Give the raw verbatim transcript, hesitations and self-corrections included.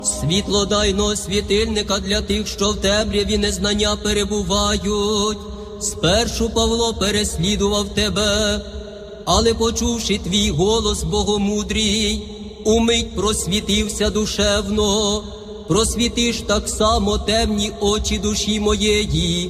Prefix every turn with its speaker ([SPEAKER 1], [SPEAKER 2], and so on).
[SPEAKER 1] світлодайного світильника для тих, що в темряві незнання перебувають. Спершу Павло переслідував тебе, але почувши твій голос богомудрій, умить просвітився душевно. Просвітиш так само темні очі душі моєї,